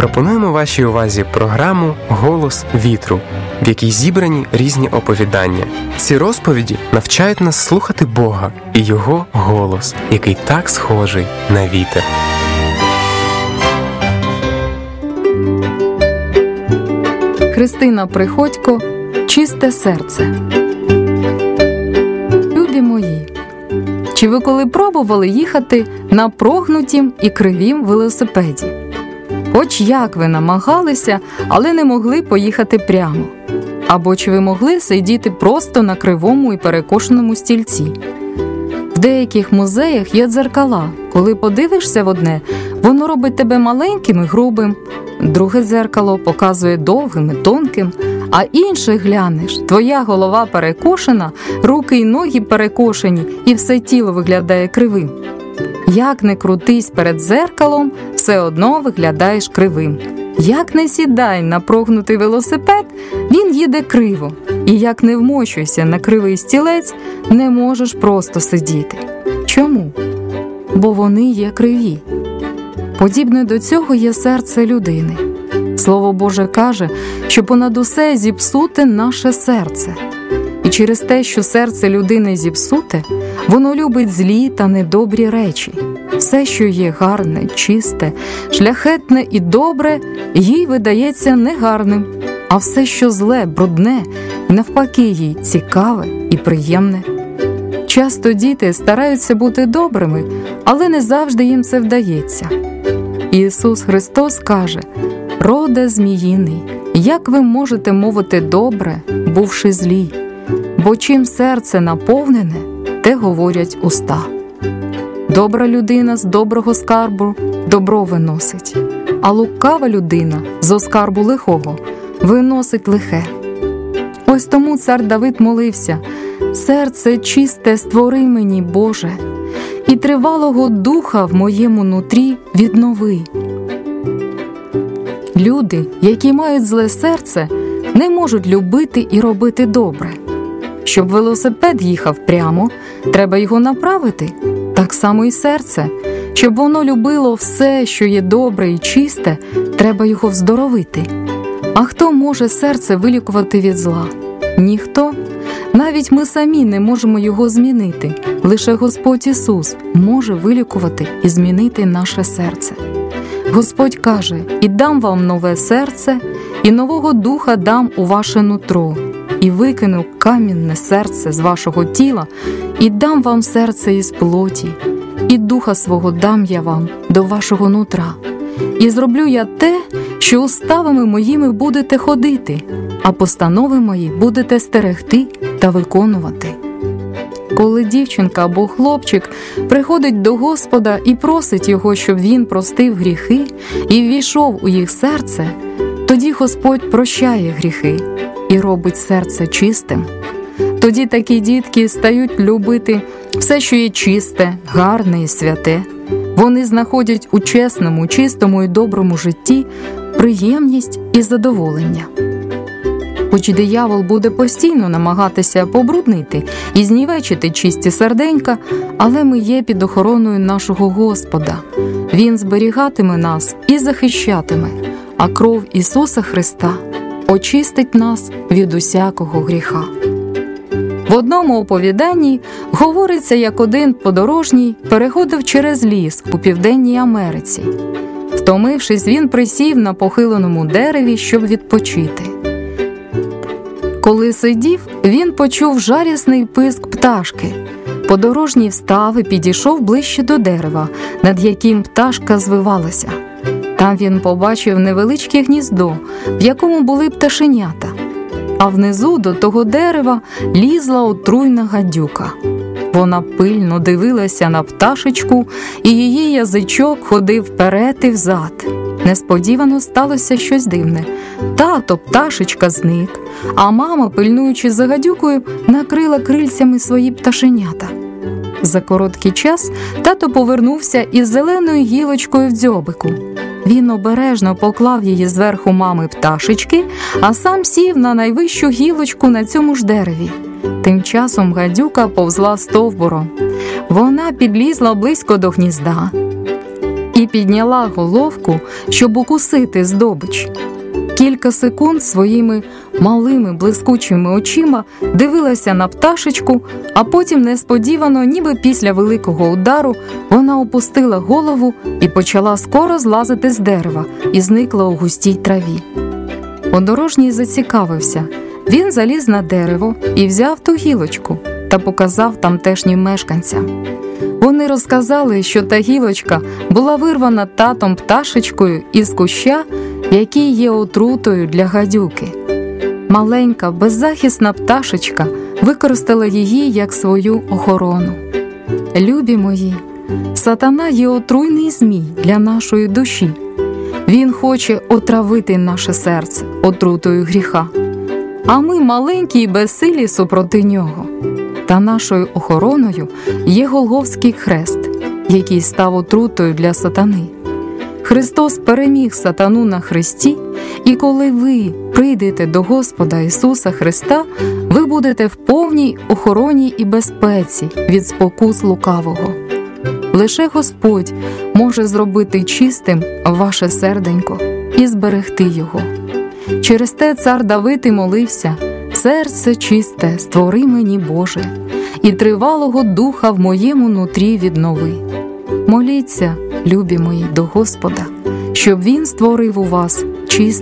Пропонуємо вашій увазі програму «Голос вітру», в якій зібрані різні оповідання. Ці розповіді навчають нас слухати Бога і Його голос, який так схожий на вітер. Христина Приходько «Чисте серце». Любі мої, чи ви коли пробували їхати на прогнутім і кривім велосипеді? Хоч як ви намагалися, але не могли поїхати прямо. Або чи ви могли сидіти просто на кривому і перекошеному стільці? В деяких музеях є дзеркала. Коли подивишся в одне, воно робить тебе маленьким і грубим. Друге дзеркало показує довгим і тонким, а інше глянеш, твоя голова перекошена, руки й ноги перекошені, і все тіло виглядає кривим. Як не крутись перед дзеркалом, все одно виглядаєш кривим. Як не сідай на прогнутий велосипед, він їде криво. І як не вмощуйся на кривий стілець, не можеш просто сидіти. Чому? Бо вони є криві. Подібне до цього є серце людини. Слово Боже каже, що понад усе зіпсуте наше серце. І через те, що серце людини зіпсуте, воно любить злі та недобрі речі. Все, що є гарне, чисте, шляхетне і добре, їй видається негарним, а все, що зле, брудне, і навпаки їй цікаве і приємне. Часто діти стараються бути добрими, але не завжди їм це вдається. Ісус Христос каже: «Роде зміїний, як ви можете мовити добре, бувши злі? Бо чим серце наповнене, те говорять уста». Добра людина з доброго скарбу добро виносить, а лукава людина з оскарбу лихого виносить лихе. Ось тому цар Давид молився: «Серце чисте створи мені, Боже, і тривалого духа в моєму нутрі віднови». Люди, які мають зле серце, не можуть любити і робити добре. Щоб велосипед їхав прямо, треба його направити. Так само і серце. Щоб воно любило все, що є добре і чисте, треба його вздоровити. А хто може серце вилікувати від зла? Ніхто. Навіть ми самі не можемо його змінити. Лише Господь Ісус може вилікувати і змінити наше серце. Господь каже: «І дам вам нове серце, і нового духа дам у ваше нутро, і викину камінне серце з вашого тіла, і дам вам серце із плоті, і духа свого дам я вам до вашого нутра. І зроблю я те, що уставами моїми будете ходити, а постанови мої будете стерегти та виконувати». Коли дівчинка або хлопчик приходить до Господа і просить Його, щоб Він простив гріхи і ввійшов у їх серце, тоді Господь прощає гріхи і робить серце чистим. Тоді такі дітки стають любити все, що є чисте, гарне і святе. Вони знаходять у чесному, чистому і доброму житті приємність і задоволення. Хоч диявол буде постійно намагатися побруднити і знівечити чисті серденька, але ми є під охороною нашого Господа. Він зберігатиме нас і захищатиме, а кров Ісуса Христа очистить нас від усякого гріха. В одному оповіданні говориться, як один подорожній переходив через ліс у Південній Америці. Втомившись, він присів на похиленому дереві, щоб відпочити. Коли сидів, він почув жарісний писк пташки. Подорожній встав і підійшов ближче до дерева, над яким пташка звивалася. Там він побачив невеличке гніздо, в якому були пташенята. А внизу до того дерева лізла отруйна гадюка. Вона пильно дивилася на пташечку, і її язичок ходив вперед і взад. Несподівано сталося щось дивне. Тато пташечка зник, а мама, пильнуючи за гадюкою, накрила крильцями свої пташенята. За короткий час тато повернувся із зеленою гілочкою в дзьобику. Він обережно поклав її зверху мами пташечки, а сам сів на найвищу гілочку на цьому ж дереві. Тим часом гадюка повзла стовбуром. Вона підлізла близько до гнізда. і підняла головку, щоб укусити здобич. Кілька секунд своїми малими блискучими очима дивилася на пташечку, а потім несподівано, ніби після великого удару, вона опустила голову і почала скоро злазити з дерева і зникла у густій траві. Подорожній зацікавився. Він заліз на дерево і взяв ту гілочку та показав тамтешнім мешканцям. Вони розказали, що та гілочка була вирвана татом пташечкою із куща, який є отрутою для гадюки. Маленька, беззахисна пташечка використала її як свою охорону. Любі мої, сатана є отруйний змій для нашої душі. Він хоче отравити наше серце отрутою гріха. А ми маленькі і безсилі супроти нього. Та нашою охороною є Голгофський хрест, який став отрутою для сатани. Христос переміг сатану на хресті, і коли ви прийдете до Господа Ісуса Христа, ви будете в повній охороні і безпеці від спокус лукавого. Лише Господь може зробити чистим ваше серденько і зберегти його. Через те цар Давид і молився: «Серце чисте створи мені, Боже, і тривалого духа в моєму нутрі віднови». Моліться, любі мої, до Господа, щоб Він створив у вас чисте